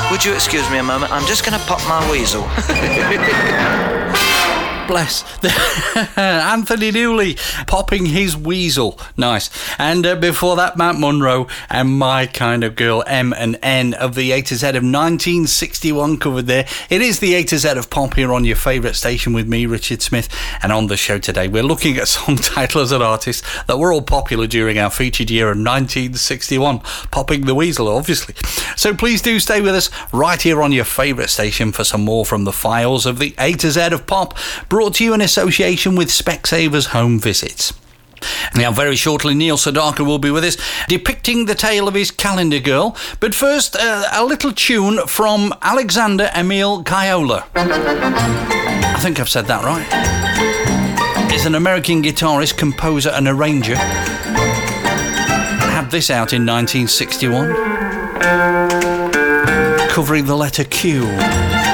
Would you excuse me a moment? I'm just going to pop my weasel. Bless. Anthony Dooley popping his weasel. Nice. And before that, Matt Monro and My Kind of Girl, M and N of the A to Z of 1961 covered there. It is the A to Z of pop here on your favourite station with me, Richard Smith. And on the show today, we're looking at song titles and artists that were all popular during our featured year of 1961. Popping the weasel, obviously. So please do stay with us right here on your favourite station for some more from the files of the A to Z of pop, brought to you in association with Specsavers Home Visits. Now, very shortly, Neil Sedaka will be with us, depicting the tale of his calendar girl. But first, a little tune from Alexander Emil Kayola. I think I've said that right. He's an American guitarist, composer and arranger. Had this out in 1961, covering the letter Q.